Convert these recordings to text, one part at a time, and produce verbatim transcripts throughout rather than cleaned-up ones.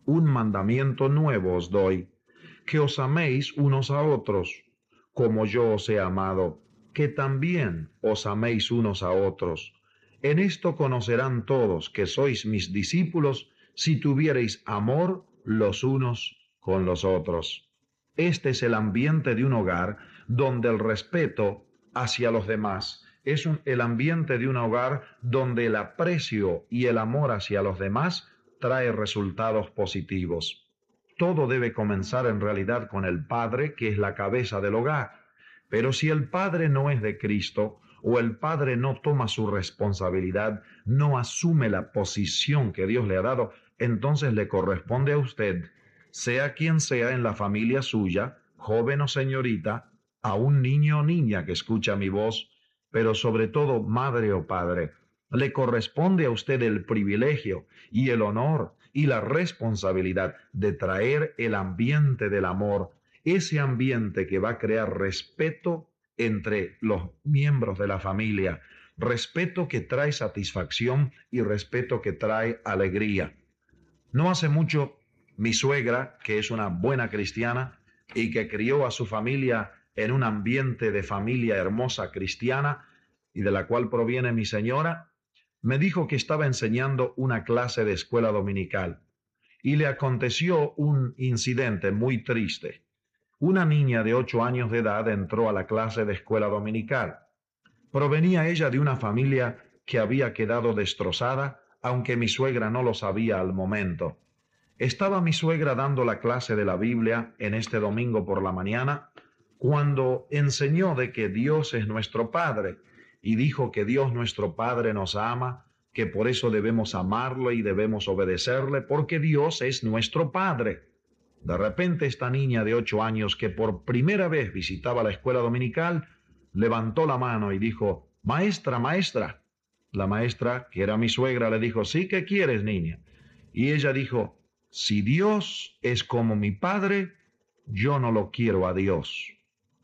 un mandamiento nuevo os doy, que os améis unos a otros, como yo os he amado, que también os améis unos a otros. En esto conocerán todos que sois mis discípulos, si tuviereis amor los unos con los otros. Este es el ambiente de un hogar donde el respeto hacia los demás es un, el ambiente de un hogar donde el aprecio y el amor hacia los demás trae resultados positivos. Todo debe comenzar en realidad con el padre, que es la cabeza del hogar. Pero si el padre no es de Cristo, o el padre no toma su responsabilidad, no asume la posición que Dios le ha dado, entonces le corresponde a usted, sea quien sea en la familia suya, joven o señorita, a un niño o niña que escucha mi voz, pero sobre todo madre o padre, le corresponde a usted el privilegio y el honor y la responsabilidad de traer el ambiente del amor, ese ambiente que va a crear respeto entre los miembros de la familia, respeto que trae satisfacción y respeto que trae alegría. No hace mucho, mi suegra, que es una buena cristiana y que crió a su familia en un ambiente de familia hermosa cristiana y de la cual proviene mi señora, me dijo que estaba enseñando una clase de escuela dominical y le aconteció un incidente muy triste. Una niña de ocho años de edad entró a la clase de escuela dominical. Provenía ella de una familia que había quedado destrozada, aunque mi suegra no lo sabía al momento. Estaba mi suegra dando la clase de la Biblia en este domingo por la mañana, cuando enseñó de que Dios es nuestro Padre, y dijo que Dios nuestro Padre nos ama, que por eso debemos amarlo y debemos obedecerle, porque Dios es nuestro Padre. De repente esta niña de ocho años, que por primera vez visitaba la escuela dominical, levantó la mano y dijo: «Maestra, maestra». La maestra, que era mi suegra, le dijo: «Sí, ¿qué quieres, niña?». Y ella dijo: «Si Dios es como mi padre, yo no lo quiero a Dios».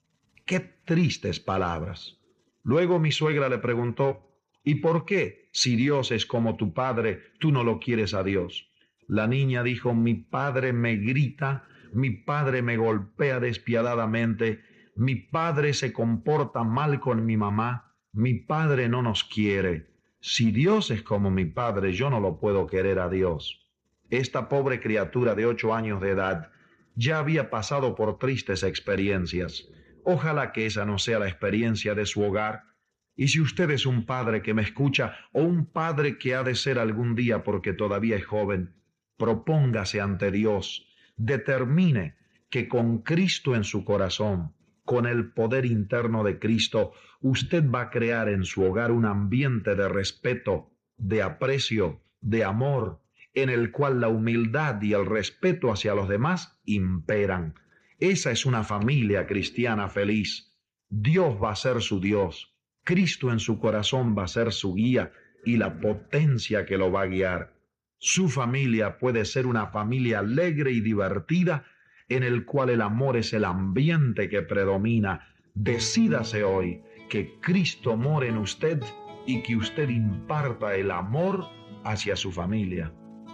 Qué tristes palabras. Luego mi suegra le preguntó: «¿Y por qué, si Dios es como tu padre, tú no lo quieres a Dios?». La niña dijo: «Mi padre me grita, mi padre me golpea despiadadamente, mi padre se comporta mal con mi mamá, mi padre no nos quiere. Si Dios es como mi padre, yo no lo puedo querer a Dios». Esta pobre criatura de ocho años de edad ya había pasado por tristes experiencias. Ojalá que esa no sea la experiencia de su hogar. Y si usted es un padre que me escucha, o un padre que ha de ser algún día porque todavía es joven, propóngase ante Dios, determine que con Cristo en su corazón, con el poder interno de Cristo, usted va a crear en su hogar un ambiente de respeto, de aprecio, de amor, en el cual la humildad y el respeto hacia los demás imperan. Esa es una familia cristiana feliz. Dios va a ser su Dios, Cristo en su corazón va a ser su guía y la potencia que lo va a guiar. Su familia puede ser una familia alegre y divertida, en el cual el amor es el ambiente que predomina. Decídase hoy que Cristo more en usted y que usted imparta el amor hacia su familia.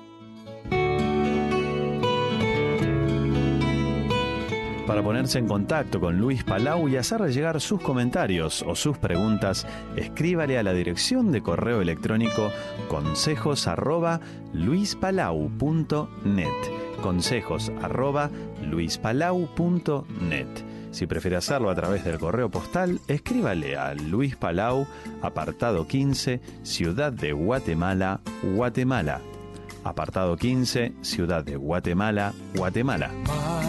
Para ponerse en contacto con Luis Palau y hacerle llegar sus comentarios o sus preguntas, escríbale a la dirección de correo electrónico consejos arroba luispalau punto net. Consejos arroba luispalau punto net. Si prefiere hacerlo a través del correo postal, escríbale a Luis Palau, apartado quince, Ciudad de Guatemala, Guatemala. Apartado quince, Ciudad de Guatemala, Guatemala.